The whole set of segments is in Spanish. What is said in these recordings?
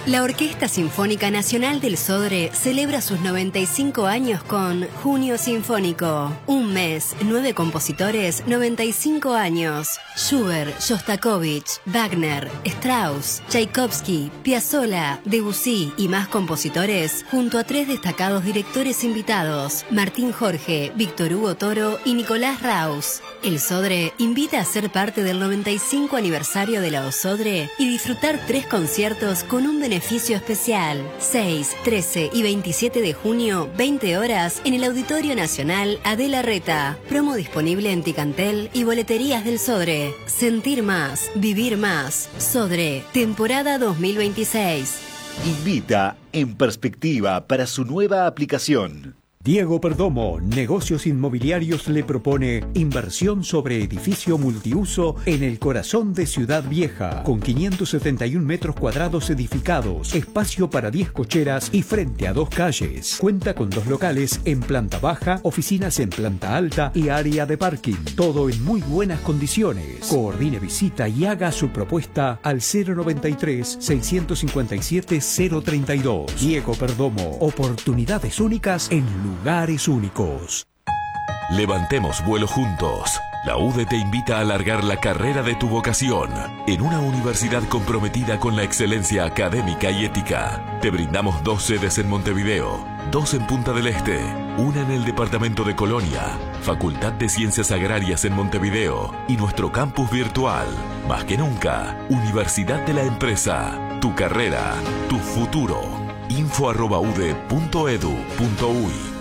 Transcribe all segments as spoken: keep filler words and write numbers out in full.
La Orquesta Sinfónica Nacional del Sodre celebra sus noventa y cinco años con Junio Sinfónico. Un mes, nueve compositores, noventa y cinco años. Schubert, Shostakovich, Wagner, Strauss, Tchaikovsky, Piazzolla, Debussy y más compositores, junto a tres destacados directores invitados, Martín Jorge, Víctor Hugo Toro y Nicolás Raus. El Sodre invita a ser parte del noventa y cinco aniversario de la OSodre y disfrutar tres conciertos con un beneficio especial. seis, trece y veintisiete de junio, veinte horas, en el Auditorio Nacional Adela Reta. Promo disponible en Ticantel y boleterías del Sodre. Sentir más, vivir más. Sodre, temporada dos mil veintiséis. Invita En Perspectiva para su nueva aplicación. Diego Perdomo, Negocios Inmobiliarios, le propone inversión sobre edificio multiuso en el corazón de Ciudad Vieja, con quinientos setenta y un metros cuadrados edificados, espacio para diez cocheras y frente a dos calles. Cuenta con dos locales en planta baja, oficinas en planta alta y área de parking. Todo en muy buenas condiciones. Coordine visita y haga su propuesta al cero noventa y tres, seiscientos cincuenta y siete, cero treinta y dos. Diego Perdomo, oportunidades únicas en lugar. Lugares únicos. Levantemos vuelo juntos. La U D E te invita a alargar la carrera de tu vocación en una universidad comprometida con la excelencia académica y ética. Te brindamos dos sedes en Montevideo, dos en Punta del Este, una en el departamento de Colonia, Facultad de Ciencias Agrarias en Montevideo y nuestro campus virtual. Más que nunca, Universidad de la Empresa. Tu carrera, tu futuro. info arroba u d e punto edu punto u y.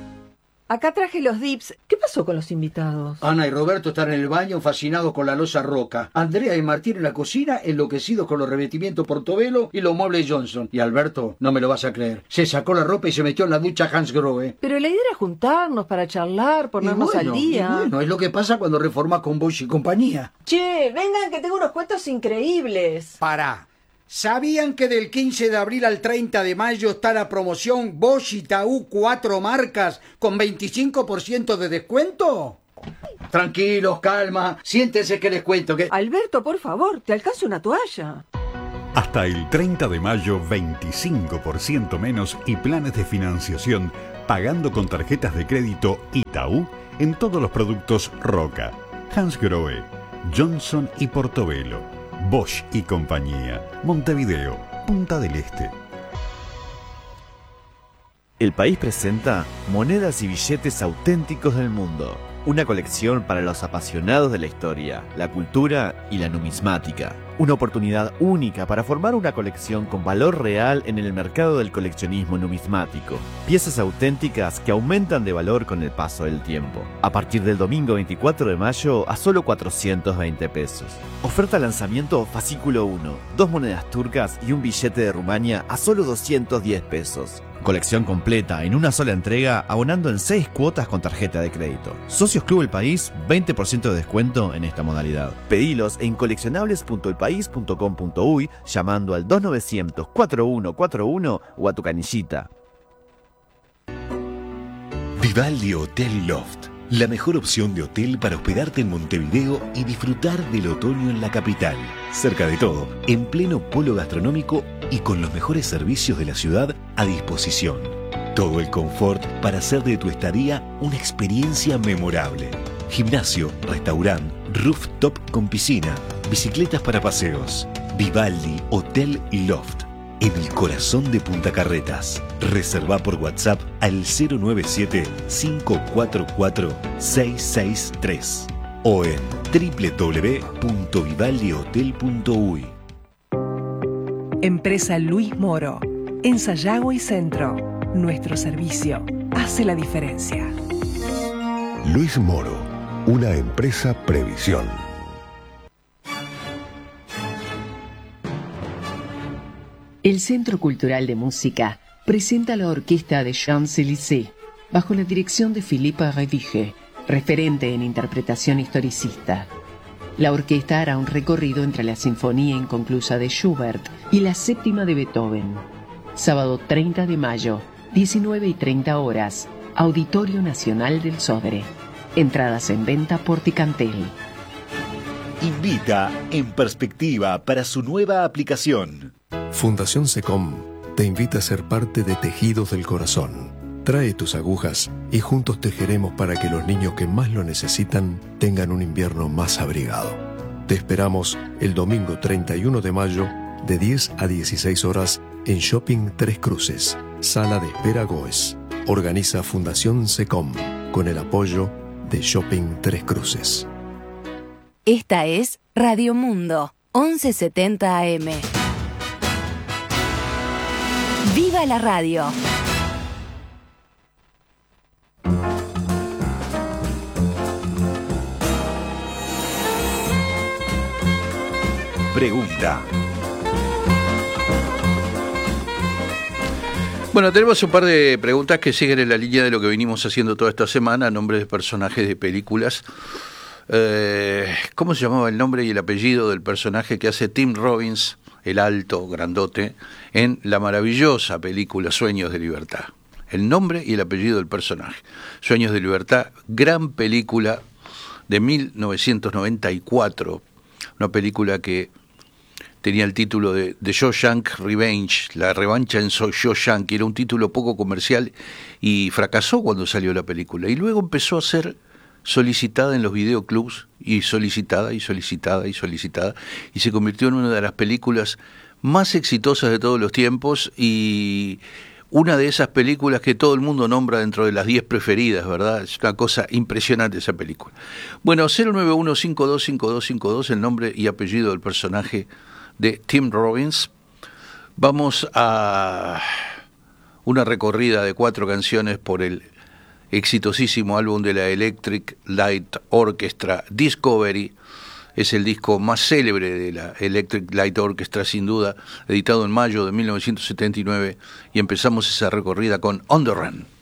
Acá traje los dips. ¿Qué pasó con los invitados? Ana y Roberto están en el baño fascinados con la loza Roca. Andrea y Martín en la cocina enloquecidos con los revestimientos Portobello y los muebles Johnson. Y Alberto, no me lo vas a creer, se sacó la ropa y se metió en la ducha Hans Grohe. Pero la idea era juntarnos para charlar, ponernos y bueno, al día. Y bueno, es lo que pasa cuando reformas con Bosch y compañía. Che, vengan que tengo unos cuentos increíbles. Pará. ¿Sabían que del quince de abril al treinta de mayo está la promoción Bosch y Taú cuatro marcas con veinticinco por ciento de descuento? Tranquilos, calma, siéntense que les cuento que... Alberto, por favor, te alcanzo una toalla. Hasta el treinta de mayo, veinticinco por ciento menos y planes de financiación pagando con tarjetas de crédito Itaú en todos los productos Roca, Hans Grohe, Johnson y Portobello. Bosch y compañía. Montevideo, Punta del Este. El País presenta Monedas y Billetes Auténticos del Mundo. Una colección para los apasionados de la historia, la cultura y la numismática. Una oportunidad única para formar una colección con valor real en el mercado del coleccionismo numismático. Piezas auténticas que aumentan de valor con el paso del tiempo. A partir del domingo veinticuatro de mayo a solo cuatrocientos veinte pesos. Oferta lanzamiento fascículo uno. Dos monedas turcas y un billete de Rumania a solo doscientos diez pesos. Colección completa en una sola entrega, abonando en seis cuotas con tarjeta de crédito. Socios Club El País, veinte por ciento de descuento en esta modalidad. Pedilos en coleccionables punto el país punto com punto u y llamando al dos novecientos, cuarenta y uno cuarenta y uno o a tu canillita. Vivaldi Hotel Loft, la mejor opción de hotel para hospedarte en Montevideo y disfrutar del otoño en la capital. Cerca de todo, en pleno polo gastronómico y con los mejores servicios de la ciudad a disposición. Todo el confort para hacer de tu estadía una experiencia memorable. Gimnasio, restaurante, rooftop con piscina, bicicletas para paseos. Vivaldi Hotel Loft, en el corazón de Punta Carretas. Reserva por WhatsApp al cero nueve siete, cinco cuatro cuatro, seis seis tres o en doble u doble u doble u punto vivaldi hotel punto u y. Empresa Luis Moro, en Sayago y Centro. Nuestro servicio hace la diferencia. Luis Moro, una empresa Previsión. El Centro Cultural de Música presenta la orquesta de Champs-Élysées, bajo la dirección de Philippe Redige, referente en interpretación historicista. La orquesta hará un recorrido entre la Sinfonía Inconclusa de Schubert y la Séptima de Beethoven. Sábado treinta de mayo, diecinueve y treinta horas, Auditorio Nacional del Sodre. Entradas en venta por Ticantel. Invita En Perspectiva para su nueva aplicación. Fundación SECOM te invita a ser parte de Tejidos del Corazón. Trae tus agujas y juntos tejeremos para que los niños que más lo necesitan tengan un invierno más abrigado. Te esperamos el domingo treinta y uno de mayo de diez a dieciséis horas en Shopping Tres Cruces, Sala de Espera Goes. Organiza Fundación SECOM con el apoyo de Shopping Tres Cruces. Esta es Radio Mundo, once setenta A M. ¡Viva la radio! Pregunta. Bueno, tenemos un par de preguntas que siguen en la línea de lo que venimos haciendo toda esta semana, nombres de personajes de películas. Eh, ¿Cómo se llamaba el nombre y el apellido del personaje que hace Tim Robbins, el alto, grandote, en la maravillosa película Sueños de Libertad? El nombre y el apellido del personaje. Sueños de Libertad, gran película de mil novecientos noventa y cuatro, una película que tenía el título de The Shawshank Revenge, la revancha en Shawshank, era un título poco comercial y fracasó cuando salió la película. Y luego empezó a ser solicitada en los videoclubs, y solicitada, y solicitada, y solicitada, y se convirtió en una de las películas más exitosas de todos los tiempos, y una de esas películas que todo el mundo nombra dentro de las diez preferidas, ¿verdad? Es una cosa impresionante esa película. Bueno, cero nueve uno cinco dos cinco dos cinco dos, el nombre y apellido del personaje de Tim Robbins. Vamos a una recorrida de cuatro canciones por el exitosísimo álbum de la Electric Light Orchestra, Discovery. Es el disco más célebre de la Electric Light Orchestra, sin duda, editado en mayo de mil novecientos setenta y nueve, y empezamos esa recorrida con On the Run.